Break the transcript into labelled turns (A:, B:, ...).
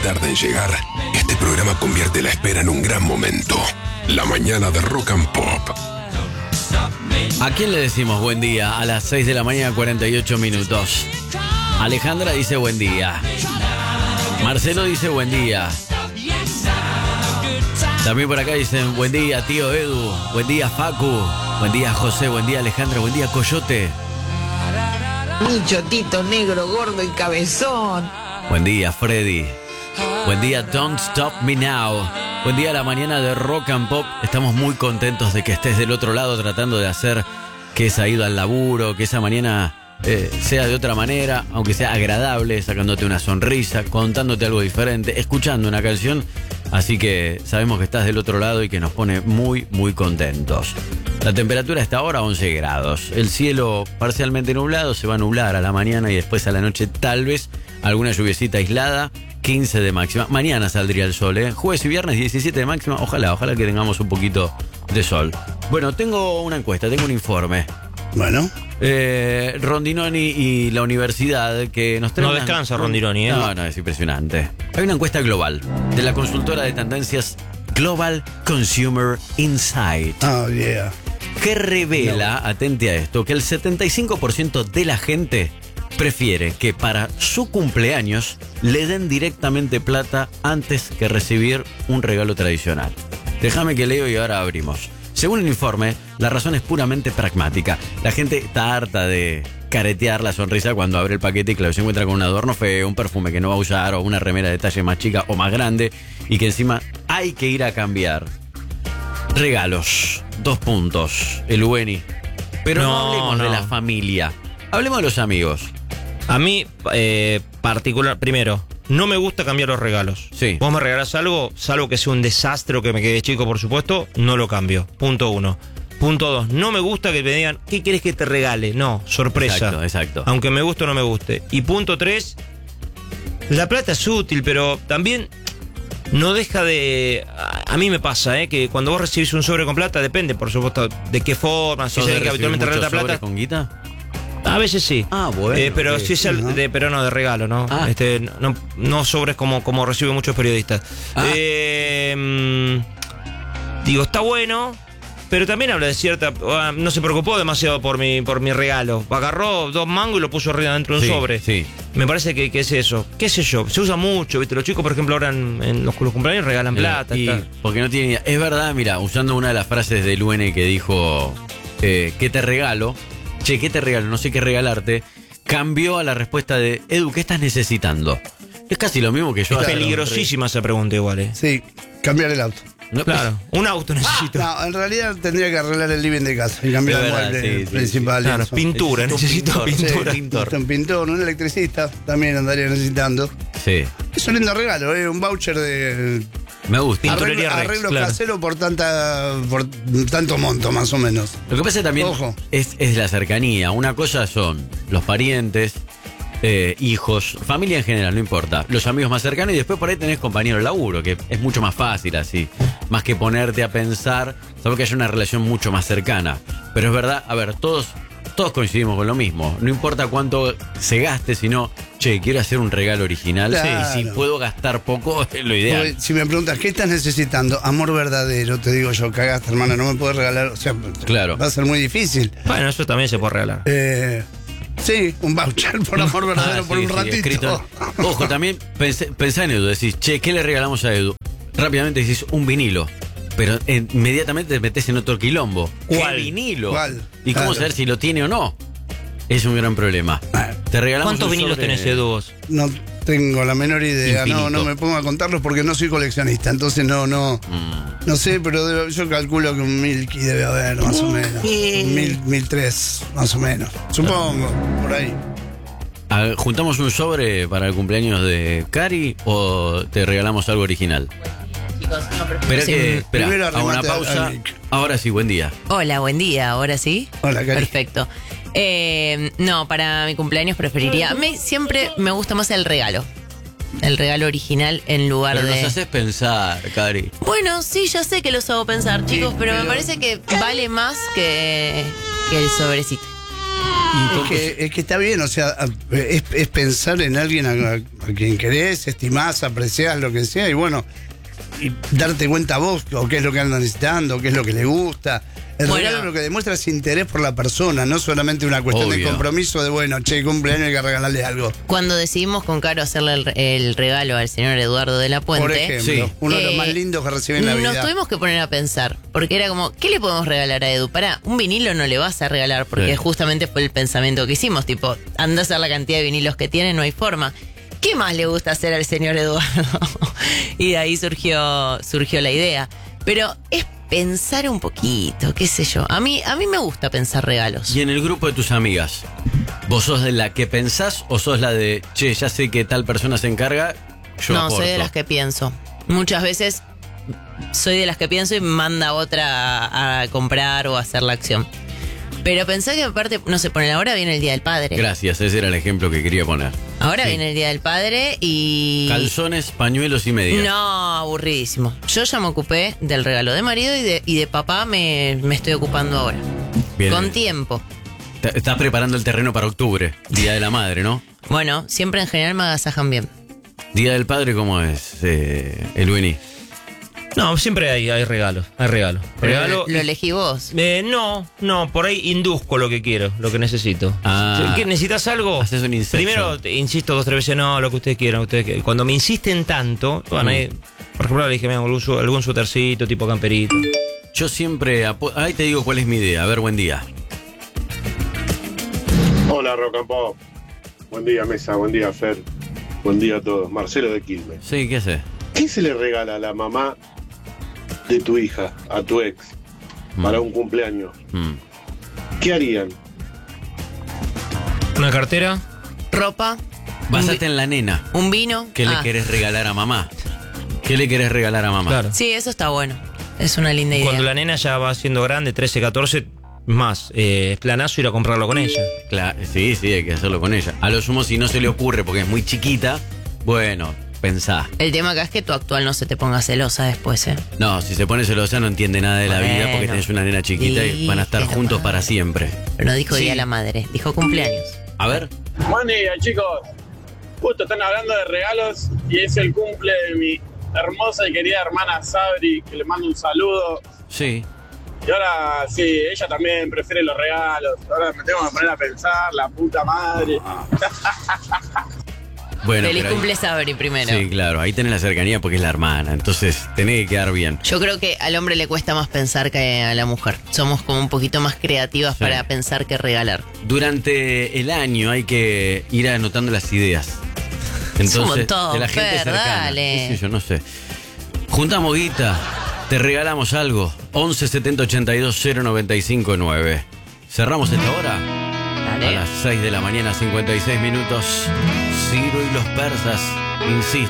A: tarda en llegar, este programa convierte la espera en un gran momento. La mañana de Rock and Pop.
B: ¿A quién le decimos buen día? A las 6 de la mañana, 48 minutos. Alejandra dice buen día. Marcelo dice buen día. También por acá dicen buen día, tío Edu. Buen día, Facu. Buen día, José. Buen día, Alejandra. Buen día, Coyote.
C: Mi chotito negro, gordo y cabezón.
B: Buen día, Freddy. Buen día, Don't Stop Me Now. Buen día a la mañana de Rock and Pop. Estamos muy contentos de que estés del otro lado tratando de hacer que esa ida al laburo, que esa mañana sea de otra manera, aunque sea agradable, sacándote una sonrisa, contándote algo diferente, escuchando una canción. Así que sabemos que estás del otro lado y que nos pone muy, muy contentos. La temperatura está ahora a 11 grados. El cielo parcialmente nublado, se va a nublar a la mañana y después a la noche tal vez alguna lluviecita aislada. 15 de máxima. Mañana saldría el sol, ¿eh? Jueves y viernes 17 de máxima. Ojalá que tengamos un poquito de sol. Bueno, tengo una encuesta, tengo un informe.
D: Bueno.
B: Rondinoni y la universidad que nos traen...
E: No descansa Rondinoni, ¿eh?
B: No, es impresionante. Hay una encuesta global de la consultora de tendencias Global Consumer Insight.
D: Oh, yeah.
B: Que revela, atente a esto, que el 75% de la gente prefiere que para su cumpleaños le den directamente plata antes que recibir un regalo tradicional. Déjame que leo y ahora abrimos. Según el informe, la razón es puramente pragmática. La gente está harta de caretear la sonrisa cuando abre el paquete y claro, se encuentra con un adorno feo, un perfume que no va a usar o una remera de talle más chica o más grande y que encima hay que ir a cambiar. Regalos, 2 puntos, el Ueni. Pero no hablemos de la familia, hablemos de los amigos.
E: A mí, particular, primero, no me gusta cambiar los regalos.
B: Sí.
E: Vos me regalás algo, salvo que sea un desastre o que me quede chico, por supuesto, no lo cambio. Punto 1. Punto 2, no me gusta que me digan, ¿qué quieres que te regale? No, sorpresa.
B: Exacto.
E: Aunque me guste o no me guste. Y punto 3, la plata es útil, pero también no deja de... A mí me pasa, que cuando vos recibís un sobre con plata, depende, por supuesto, de qué forma, si es el que habitualmente regala plata.
B: ¿Con guita?
E: A veces sí.
B: Ah, bueno.
E: Pero
B: sí,
E: si es pero no de regalo, ¿no?
B: Ah.
E: No sobres como reciben muchos periodistas.
B: Ah.
E: Digo, está bueno, pero también habla de cierta... no se preocupó demasiado por mi regalo. Agarró 2 mangos y lo puso arriba dentro de un sobre.
B: Sí.
E: Me parece que es eso. ¿Qué sé yo? Se usa mucho, ¿viste? Los chicos, por ejemplo, ahora en los cumpleaños regalan plata.
B: Porque no tienen idea. Es verdad, mira, usando una de las frases de Luene que dijo, ¿qué te regalo? Che, ¿qué te regalo? No sé qué regalarte. Cambió a la respuesta de, Edu, ¿qué estás necesitando? Es casi lo mismo que yo.
E: Es peligrosísima esa pregunta igual,
D: Sí, cambiar el auto.
B: No,
E: claro, un auto necesito.
D: No, en realidad tendría que arreglar el living de casa y cambiar el mueble principal.
E: Claro, pintura, necesito pintura.
D: Un pintor, un electricista también andaría necesitando.
B: Sí.
D: Es un lindo regalo, un voucher de...
B: Me gusta.
D: Arreglo casero por tanto monto, más o menos.
B: Lo que pasa también es la cercanía. Una cosa son los parientes, hijos, familia en general, no importa. Los amigos más cercanos y después por ahí tenés compañeros de laburo, que es mucho más fácil así. Más que ponerte a pensar, sabes que haya una relación mucho más cercana. Pero es verdad, a ver, todos coincidimos con lo mismo. No importa cuánto se gaste, sino, che, quiero hacer un regalo original.
D: Claro.
B: Sí, si puedo gastar poco, es lo ideal.
D: Porque si me preguntas, ¿qué estás necesitando? Amor verdadero, te digo yo, cagaste, hermano, no me puedes regalar. O sea,
B: claro.
D: Va a ser muy difícil.
E: Bueno, eso también se puede regalar.
D: Sí, un voucher por amor verdadero por un ratito.
B: Escrito. Ojo, también pensá en Edu, decís, che, ¿qué le regalamos a Edu? Rápidamente decís, un vinilo. Pero inmediatamente te metes en otro quilombo.
E: ¿Cuál?
B: ¿Qué vinilo?
D: ¿Cuál?
B: ¿Y cómo saber si lo tiene o no? Es un gran problema. Te regalamos.
E: ¿Cuántos vinilos tenés, Edu, vos?
D: No tengo la menor idea.
B: Infinito.
D: No me pongo a contarlos porque no soy coleccionista. Entonces no sé, pero yo calculo que un Milky debe haber, más o menos. 1003, más o menos. Supongo, por ahí.
B: ¿Juntamos un sobre para el cumpleaños de Cari o te regalamos algo original? Espera,
D: Primero
B: hago una
D: arrimate
B: pausa.
D: al mic.
B: Ahora sí, buen día.
F: Hola, buen día, ahora sí.
D: Hola, Cari.
F: Perfecto. No, para mi cumpleaños preferiría... siempre me gusta más el regalo. El regalo original en lugar
B: Pero
F: de...
B: nos haces pensar, Cari.
F: Bueno, sí, ya sé que los hago pensar, chicos, pero me parece que vale más que el sobrecito.
D: Es que está bien, o sea, es pensar en alguien a quien querés, estimás, apreciás, lo que sea, y bueno, y darte cuenta vos o qué es lo que anda necesitando, qué es lo que le gusta. El regalo lo que demuestra es interés por la persona, no solamente una cuestión de compromiso de, bueno, che, cumpleaños, hay que regalarle algo.
F: Cuando decidimos con Caro hacerle el regalo al señor Eduardo de la Puente,
D: por ejemplo, uno de los más lindos que recibe en la vida.
F: Nos tuvimos que poner a pensar, porque era como, ¿qué le podemos regalar a Edu? Pará, un vinilo no le vas a regalar, porque justamente fue el pensamiento que hicimos, tipo, anda a hacer la cantidad de vinilos que tiene, no hay forma. ¿Qué más le gusta hacer al señor Eduardo? Y de ahí surgió la idea. Pero es pensar un poquito, qué sé yo. A mí me gusta pensar regalos.
B: Y en el grupo de tus amigas, ¿vos sos de la que pensás o sos la de, che, ya sé que tal persona se encarga, yo aporto?
F: Soy de las que pienso. Muchas veces soy de las que pienso y manda a otra a comprar o a hacer la acción. Pero pensé que aparte, no sé, ahora viene el Día del Padre.
B: Gracias, ese era el ejemplo que quería poner.
F: Ahora viene el Día del Padre y...
B: Calzones, pañuelos y medias.
F: No, aburridísimo. Yo ya me ocupé del regalo de marido y de papá me estoy ocupando ahora.
B: Bien.
F: Con tiempo.
B: Estás preparando el terreno para octubre, Día de la Madre, ¿no?
F: Bueno, siempre en general me agasajan bien.
B: Día del Padre, ¿cómo es, el Winnie?
E: No, siempre hay regalos. Hay regalo.
F: ¿Lo elegí vos?
E: No, por ahí induzco lo que quiero, lo que necesito. ¿Qué, ¿necesitas algo?
B: Haces un inception.
E: Primero insisto 2 o 3 veces, no, lo que ustedes quieran. Cuando me insisten tanto, bueno, ahí, por ejemplo, le dije, mira, algún suétercito tipo camperito.
B: Yo siempre... Ahí te digo cuál es mi idea. A ver, buen día.
G: Hola, Rock and Pop. Buen día, Mesa. Buen día, Fer. Buen día a todos. Marcelo de Quilmes.
B: Sí, ¿qué haces?
G: ¿Qué se le regala a la mamá de tu hija, a tu ex, para un cumpleaños? ¿Qué harían?
E: ¿Una cartera?
F: Ropa.
B: Básate en la nena.
F: ¿Un vino?
B: ¿Qué le querés regalar a mamá? ¿Qué le querés regalar a mamá?
E: Claro.
F: Sí, eso está bueno. Es una linda idea.
E: Cuando la nena ya va siendo grande, 13, 14, más, es planazo ir a comprarlo con ella.
B: Claro, sí, hay que hacerlo con ella. A lo sumo, si no se le ocurre porque es muy chiquita, bueno, pensá.
F: El tema acá es que tu actual no se te ponga celosa después, ¿eh?
B: No, si se pone celosa no entiende nada de la vida porque tenés una nena chiquita y van a estar juntos para siempre.
F: Pero no dijo Día de la Madre, dijo cumpleaños.
B: A ver.
H: Buen día, chicos. Justo están hablando de regalos y es el cumple de mi hermosa y querida hermana Sabri, que le mando un saludo.
B: Sí.
H: Y ahora, sí, ella también prefiere los regalos. Ahora me tengo que poner a pensar, la puta madre.
B: Bueno,
F: feliz cumple Sabri primero.
B: Sí, claro, ahí tenés la cercanía porque es la hermana, entonces tenés que quedar bien.
F: Yo creo que al hombre le cuesta más pensar que a la mujer. Somos como un poquito más creativas para pensar que regalar.
B: Durante el año hay que ir anotando las ideas. Entonces,
F: un montón,
B: de la gente
F: Fer,
B: cercana.
F: dale.
B: Sí, yo no sé. Juntamos guita, te regalamos algo. 11 70 82 095 9. ¿Cerramos esta hora?
F: Dale.
B: A las 6 de la mañana, 56 minutos. Ciro y los persas insisten.